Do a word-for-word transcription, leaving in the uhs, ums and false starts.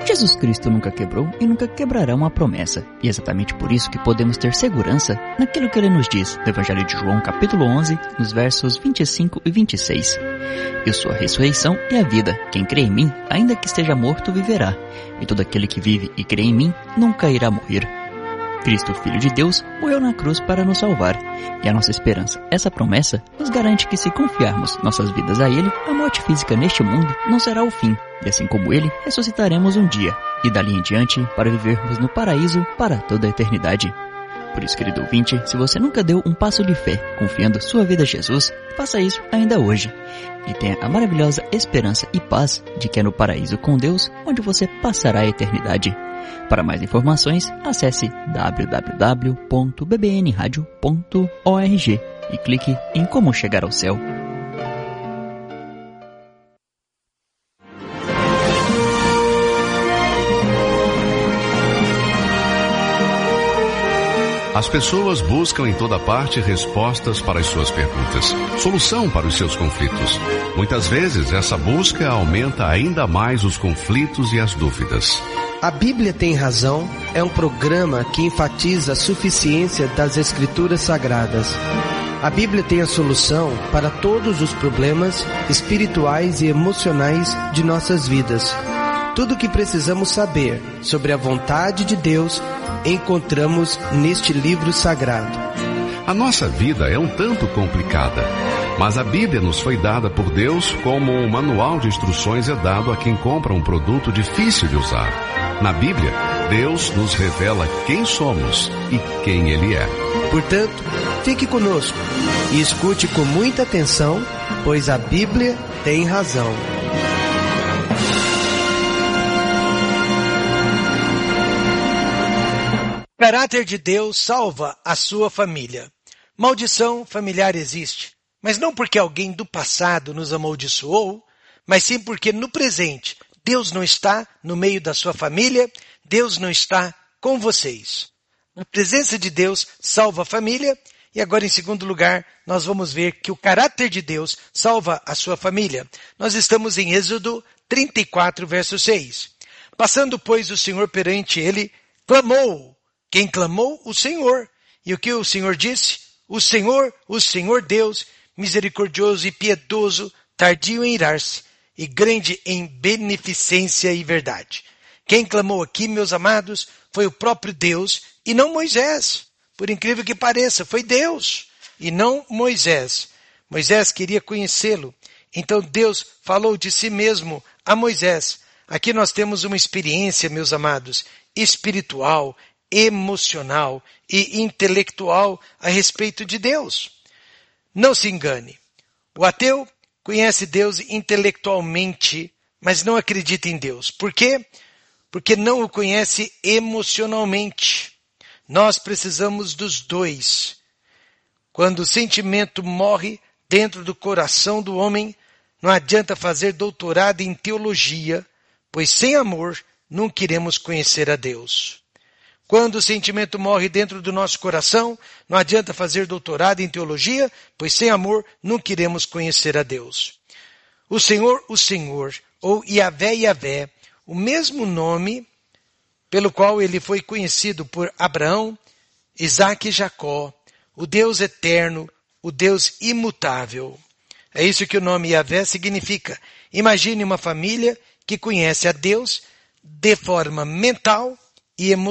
Jesus Cristo nunca quebrou e nunca quebrará uma promessa, e é exatamente por isso que podemos ter segurança naquilo que ele nos diz no Evangelho de João, capítulo onze, nos versos vinte e cinco e vinte e seis. Eu sou a ressurreição e a vida. Quem crê em mim, ainda que esteja morto, viverá, e todo aquele que vive e crê em mim nunca irá morrer. Cristo, Filho de Deus, morreu na cruz para nos salvar, e a nossa esperança, essa promessa, nos garante que se confiarmos nossas vidas a Ele, a morte física neste mundo não será o fim, e assim como Ele, ressuscitaremos um dia, e dali em diante para vivermos no paraíso para toda a eternidade. Por isso, querido ouvinte, se você nunca deu um passo de fé, confiando sua vida a Jesus, faça isso ainda hoje, e tenha a maravilhosa esperança e paz de que é no paraíso com Deus onde você passará a eternidade. Para mais informações, acesse w w w ponto b b n radio ponto org e clique em Como Chegar ao Céu. As pessoas buscam em toda parte respostas para as suas perguntas, solução para os seus conflitos. Muitas vezes, essa busca aumenta ainda mais os conflitos e as dúvidas. A Bíblia Tem Razão é um programa que enfatiza a suficiência das Escrituras Sagradas. A Bíblia tem a solução para todos os problemas espirituais e emocionais de nossas vidas. Tudo o que precisamos saber sobre a vontade de Deus encontramos neste livro sagrado. A nossa vida é um tanto complicada, mas a Bíblia nos foi dada por Deus como um manual de instruções é dado a quem compra um produto difícil de usar. Na Bíblia, Deus nos revela quem somos e quem Ele é. Portanto, fique conosco e escute com muita atenção, pois a Bíblia tem razão. O caráter de Deus salva a sua família. Maldição familiar existe, mas não porque alguém do passado nos amaldiçoou, mas sim porque no presente Deus não está no meio da sua família, Deus não está com vocês. A presença de Deus salva a família, e agora em segundo lugar nós vamos ver que o caráter de Deus salva a sua família. Nós estamos em Êxodo trinta e quatro, verso seis. Passando, pois, o Senhor perante ele, clamou. Quem clamou? O Senhor. E o que o Senhor disse? O Senhor, o Senhor Deus, misericordioso e piedoso, tardio em irar-se, e grande em beneficência e verdade. Quem clamou aqui, meus amados, foi o próprio Deus e não Moisés. Por incrível que pareça, foi Deus e não Moisés. Moisés queria conhecê-lo. Então Deus falou de si mesmo a Moisés. Aqui nós temos uma experiência, meus amados, espiritual, emocional e intelectual a respeito de Deus. Não se engane. O ateu conhece Deus intelectualmente, mas não acredita em Deus. Por quê? Porque não o conhece emocionalmente. Nós precisamos dos dois. Quando o sentimento morre dentro do coração do homem, não adianta fazer doutorado em teologia, pois sem amor não queremos conhecer a Deus. Quando o sentimento morre dentro do nosso coração, não adianta fazer doutorado em teologia, pois sem amor não queremos conhecer a Deus. O Senhor, o Senhor, ou Yahvé, Yahvé, o mesmo nome pelo qual ele foi conhecido por Abraão, Isaque e Jacó, o Deus eterno, o Deus imutável. É isso que o nome Yahvé significa. Imagine uma família que conhece a Deus de forma mental e emocional.